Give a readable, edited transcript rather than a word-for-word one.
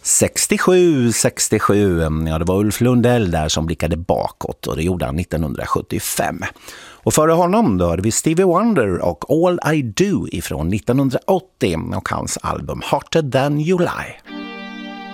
67, ja det var Ulf Lundell där som blickade bakåt och det gjorde han 1975. Och före honom då hade vi Stevie Wonder och All I Do ifrån 1980 och hans album Hotter Than You Lie.